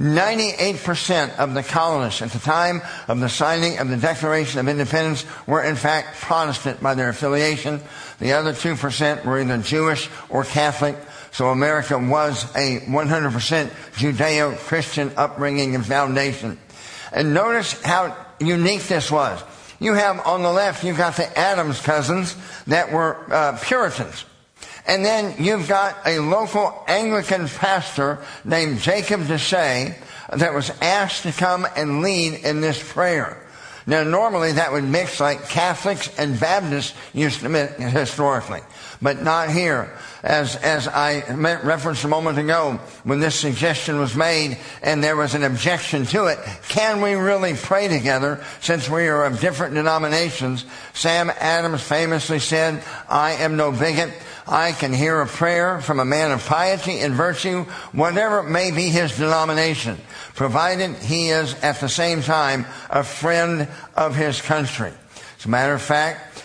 98% of the colonists at the time of the signing of the Declaration of Independence were in fact Protestant by their affiliation. The other 2% were either Jewish or Catholic. So America was a 100% Judeo-Christian upbringing and foundation. And notice how unique this was. You have on the left, you've got the Adams cousins that were Puritans. And then you've got a local Anglican pastor named Jacob Deshay that was asked to come and lead in this prayer. Now, normally that would mix like Catholics and Baptists used to mix historically, but not here. As I referenced a moment ago, when this suggestion was made and there was an objection to it, can we really pray together since we are of different denominations? Sam Adams famously said, "I am no bigot. I can hear a prayer from a man of piety and virtue, whatever may be his denomination, provided he is at the same time a friend of his country." As a matter of fact,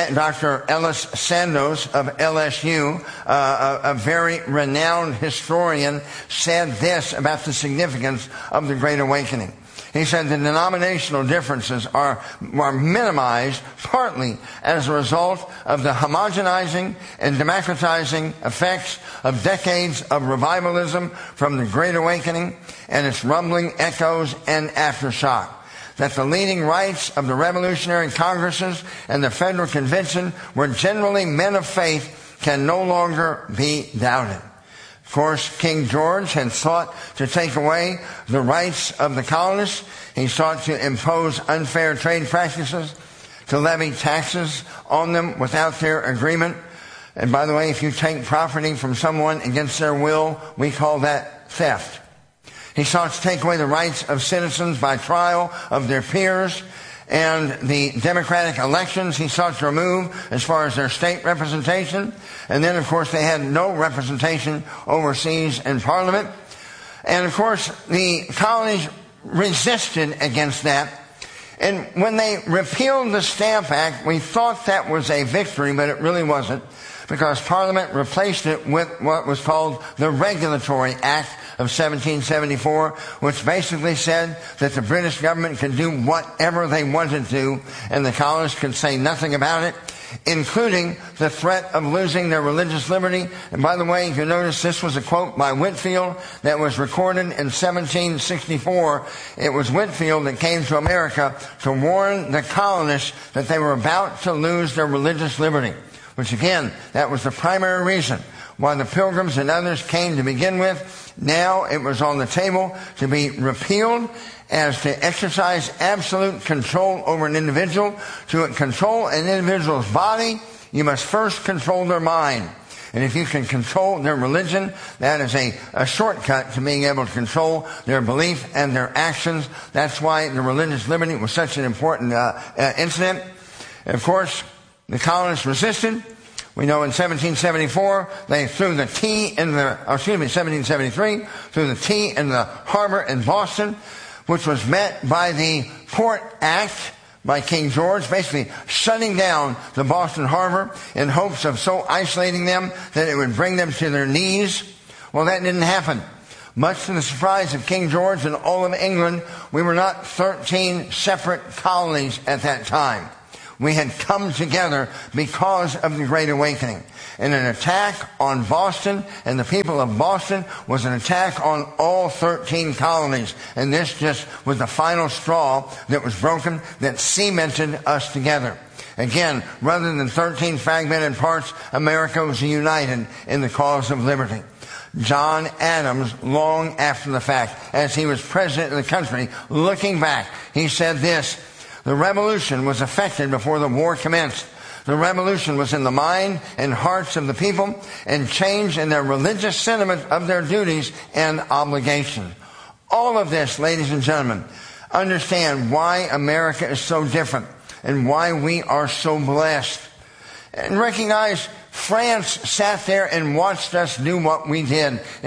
Dr. Ellis Sandos of LSU, a very renowned historian, said this about the significance of the Great Awakening. He said the denominational differences are minimized partly as a result of the homogenizing and democratizing effects of decades of revivalism from the Great Awakening and its rumbling echoes and aftershock. That the leading rights of the revolutionary congresses and the federal convention were generally men of faith can no longer be doubted. Of course, King George had sought to take away the rights of the colonists. He sought to impose unfair trade practices, to levy taxes on them without their agreement. And by the way, if you take property from someone against their will, we call that theft. He sought to take away the rights of citizens by trial of their peers, and the democratic elections he sought to remove as far as their state representation. And then, of course, they had no representation overseas in Parliament. And, of course, the colonies resisted against that. And when they repealed the Stamp Act, we thought that was a victory, but it really wasn't, because Parliament replaced it with what was called the Regulatory Act of 1774, which basically said that the British government could do whatever they wanted to, and the colonists could say nothing about it, including the threat of losing their religious liberty. And by the way, if you notice, this was a quote by Whitefield that was recorded in 1764. It was Whitefield that came to America to warn the colonists that they were about to lose their religious liberty, which again, that was the primary reason why the Pilgrims and others came to begin with. Now it was on the table to be repealed as to exercise absolute control over an individual, to control an individual's body, You must first control their mind. And if you can control their religion, that is a shortcut to being able to control their belief and their actions. That's why the religious liberty was such an important incident. And of course, the colonists resisted. We know in 1774, they threw the tea in the, 1773, threw the tea in the harbor in Boston, which was met by the Port Act by King George, basically shutting down the Boston harbor in hopes of so isolating them that it would bring them to their knees. Well, that didn't happen. Much to the surprise of King George and all of England, we were not 13 separate colonies at that time. We had come together because of the Great Awakening. And an attack on Boston and the people of Boston was an attack on all 13 colonies. And this just was the final straw that was broken that cemented us together. Again, rather than 13 fragmented parts, America was united in the cause of liberty. John Adams, long after the fact, as he was president of the country, looking back, he said this: the revolution was effected before the war commenced. The revolution was in the mind and hearts of the people and changed in their religious sentiment of their duties and obligations. All of this, ladies and gentlemen, understand why America is so different and why we are so blessed. And recognize France sat there and watched us do what we did in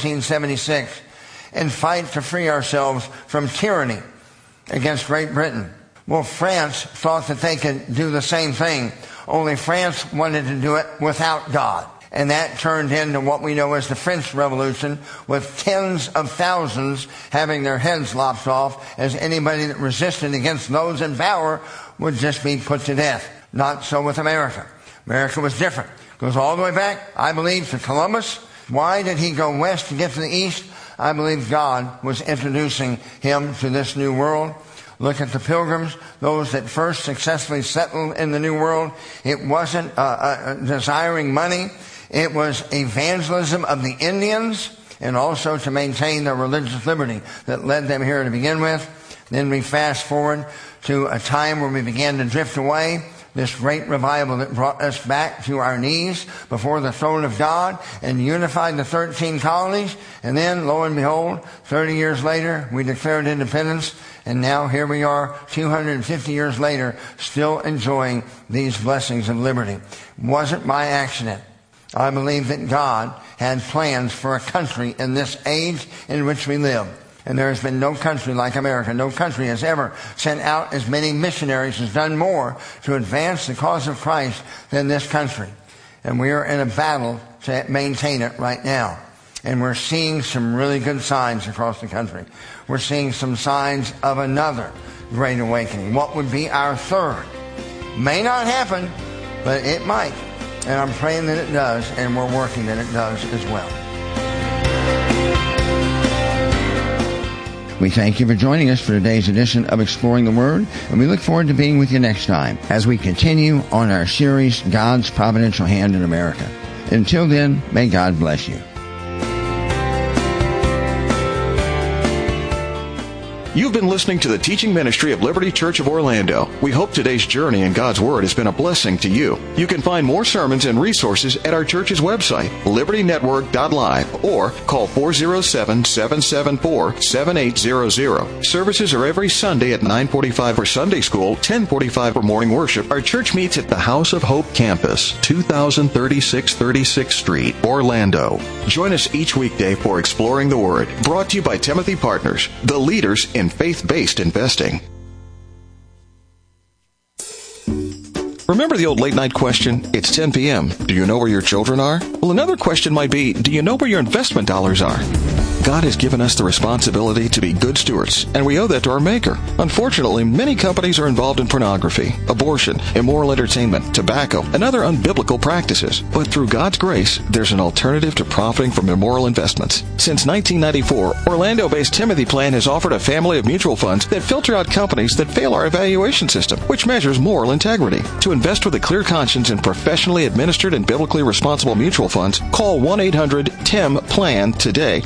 1776 and fight to free ourselves from tyranny against Great Britain. Well, France thought that they could do the same thing, only France wanted to do it without God. And that turned into what we know as the French Revolution, with tens of thousands having their heads lopped off, as anybody that resisted against those in power would just be put to death. Not so with America. America was different. Goes all the way back, I believe, to Columbus. Why did he go west to get to the east? I believe God was introducing him to this new world. Look at the Pilgrims, those that first successfully settled in the New World. It wasn't desiring money. It was evangelism of the Indians and also to maintain their religious liberty that led them here to begin with. Then we fast forward to a time where we began to drift away. This great revival that brought us back to our knees before the throne of God and unified the 13 colonies. And then, lo and behold, 30 years later, we declared independence. And now here we are, 250 years later, still enjoying these blessings of liberty. It wasn't by accident. I believe that God had plans for a country in this age in which we live. And there has been no country like America. No country has ever sent out as many missionaries, has done more to advance the cause of Christ than this country. And we are in a battle to maintain it right now. And we're seeing some really good signs across the country. We're seeing some signs of another great awakening. What would be our third? May not happen, but it might. And I'm praying that it does, and we're working that it does as well. We thank you for joining us for today's edition of Exploring the Word, and we look forward to being with you next time as we continue on our series, God's Providential Hand in America. Until then, may God bless you. You've been listening to the teaching ministry of Liberty Church of Orlando. We hope today's journey in God's Word has been a blessing to you. You can find more sermons and resources at our church's website, libertynetwork.live, or call 407-774-7800. Services are every Sunday at 9:45 for Sunday School, 10:45 for morning worship. Our church meets at the House of Hope campus, 2036 36th Street, Orlando. Join us each weekday for Exploring the Word, brought to you by Timothy Partners, the leaders in faith-based investing. Remember the old late-night question? It's 10 p.m. Do you know where your children are? Well, another question might be, do you know where your investment dollars are? God has given us the responsibility to be good stewards, and we owe that to our Maker. Unfortunately, many companies are involved in pornography, abortion, immoral entertainment, tobacco, and other unbiblical practices. But through God's grace, there's an alternative to profiting from immoral investments. Since 1994, Orlando-based Timothy Plan has offered a family of mutual funds that filter out companies that fail our evaluation system, which measures moral integrity. To invest with a clear conscience in professionally administered and biblically responsible mutual funds, call 1-800-TIM-PLAN today for a free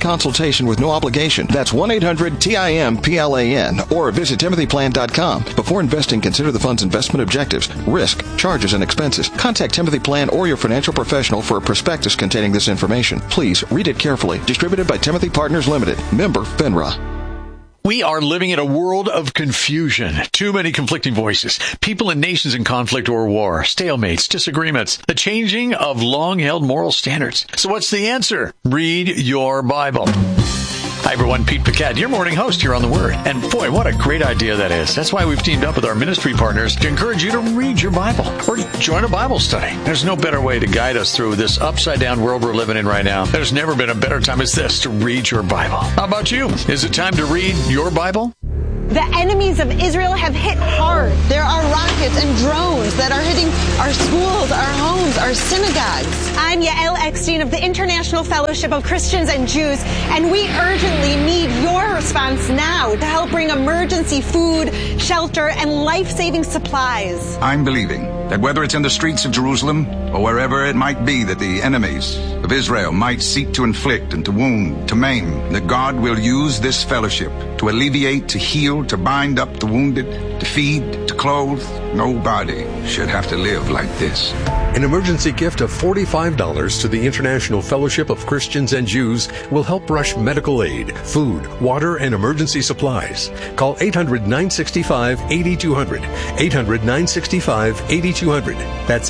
consultation with no obligation. That's 1-800-TIM-PLAN or visit timothyplan.com. Before investing, consider the fund's investment objectives, risk, charges, and expenses. Contact Timothy Plan or your financial professional for a prospectus containing this information. Please read it carefully. Distributed by Timothy Partners Limited. Member FINRA. We are living in a world of confusion. Too many conflicting voices. People and nations in conflict or war. Stalemates, disagreements. The changing of long-held moral standards. So what's the answer? Read your Bible. Hi, everyone. Pete Paquette, your morning host here on The Word. And boy, what a great idea that is. That's why we've teamed up with our ministry partners to encourage you to read your Bible or join a Bible study. There's no better way to guide us through this upside-down world we're living in right now. There's never been a better time as this to read your Bible. How about you? Is it time to read your Bible? The enemies of Israel have hit hard. There are rockets and drones that are hitting our schools, our homes, our synagogues. I'm Yael Eckstein of the International Fellowship of Christians and Jews, and we urgently need your response now to help bring emergency food, shelter, and life-saving supplies. I'm believing that whether it's in the streets of Jerusalem or wherever it might be that the enemies of Israel might seek to inflict and to wound, to maim, that God will use this fellowship to alleviate, to heal, to bind up the wounded, to feed, to clothe. Nobody should have to live like this. An emergency gift of $45 to the International Fellowship of Christians and Jews will help rush medical aid, food, water, and emergency supplies. Call 800-965-8200. 800-965-8200. That's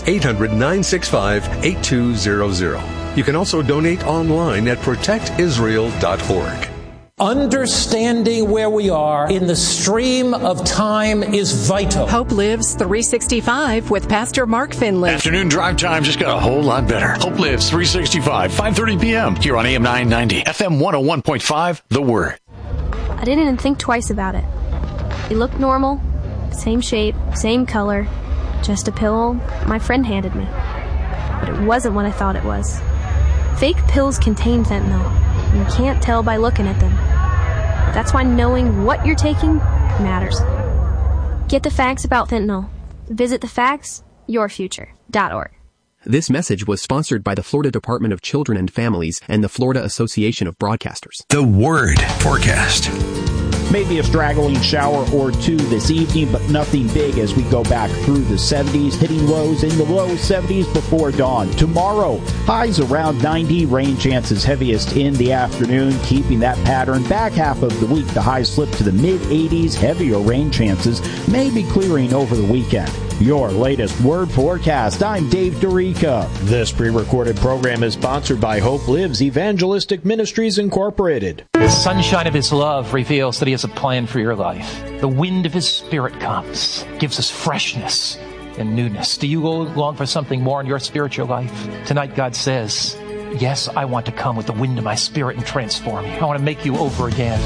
800-965-8200. You can also donate online at protectisrael.org. Understanding where we are in the stream of time is vital. Hope Lives 365 with Pastor Mark Finley. Afternoon drive time just got a whole lot better. Hope Lives 365, 5:30 p.m. here on AM 990, FM 101.5, The Word. I didn't even think twice about it. It looked normal, same shape, same color, just a pill my friend handed me. But it wasn't what I thought it was. Fake pills contain fentanyl. You can't tell by looking at them. That's why knowing what you're taking matters. Get the facts about fentanyl. Visit thefactsyourfuture.org. This message was sponsored by the Florida Department of Children and Families and the Florida Association of Broadcasters. The Word forecast. Maybe a straggling shower or two this evening, but nothing big as we go back through the 70s, hitting lows in the low 70s before dawn. Tomorrow, highs around 90, rain chances heaviest in the afternoon, keeping that pattern. Back half of the week, the highs slip to the mid-80s, heavier rain chances may be clearing over the weekend. Your latest Word forecast. I'm Dave Dorica. This pre-recorded program is sponsored by Hope Lives Evangelistic Ministries Incorporated. The sunshine of His love reveals that He has a plan for your life. The wind of His Spirit comes, gives us freshness and newness. Do you long for something more in your spiritual life? Tonight God says, yes, I want to come with the wind of my Spirit and transform you. I want to make you over again.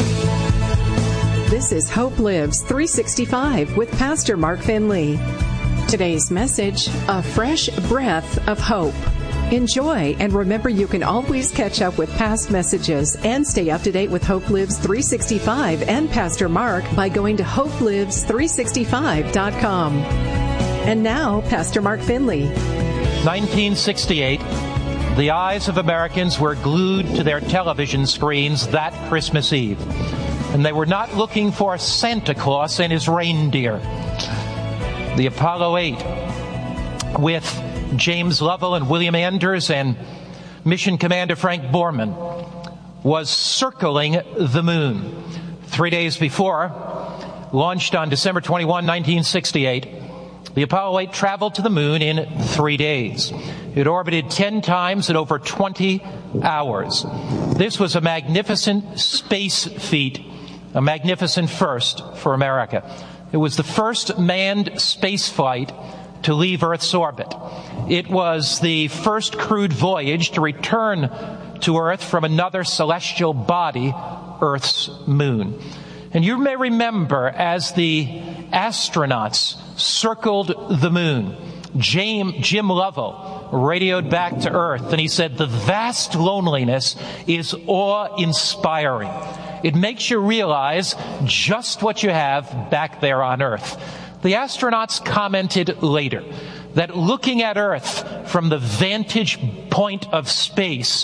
This is Hope Lives 365 with Pastor Mark Finley. Today's message, a fresh breath of hope. Enjoy, and remember you can always catch up with past messages and stay up to date with Hope Lives 365 and Pastor Mark by going to hopelives365.com. And now, Pastor Mark Finley. 1968, the eyes of Americans were glued to their television screens that Christmas Eve. And they were not looking for Santa Claus and his reindeer. The Apollo 8, with James Lovell and William Anders and Mission Commander Frank Borman, was circling the moon. 3 days before, launched on December 21, 1968, the Apollo 8 traveled to the moon in 3 days. It orbited 10 times in over 20 hours. This was a magnificent space feat, a magnificent first for America. It was the first manned space flight to leave Earth's orbit. It was the first crewed voyage to return to Earth from another celestial body, Earth's moon. And you may remember as the astronauts circled the moon, Jim Lovell radioed back to Earth, and he said, the vast loneliness is awe-inspiring. It makes you realize just what you have back there on Earth. The astronauts commented later that looking at Earth from the vantage point of space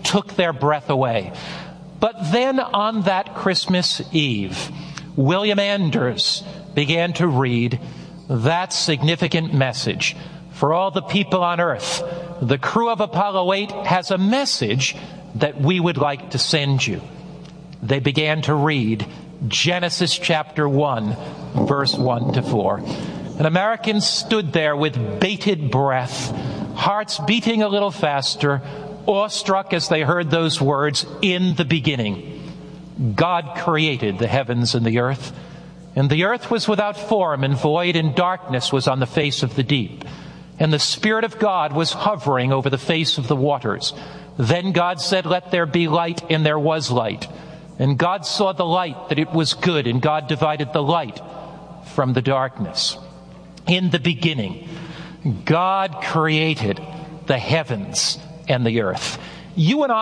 took their breath away. But then on that Christmas Eve, William Anders began to read that significant message. For all the people on earth, the crew of Apollo 8 has a message that we would like to send you. They began to read Genesis chapter 1, verse 1 to 4. And Americans stood there with bated breath, hearts beating a little faster, awestruck as they heard those words, in the beginning. God created the heavens and the earth was without form and void, and darkness was on the face of the deep. And the Spirit of God was hovering over the face of the waters. Then God said, "Let there be light," and there was light. And God saw the light, that it was good, and God divided the light from the darkness. In the beginning, God created the heavens and the earth. You and I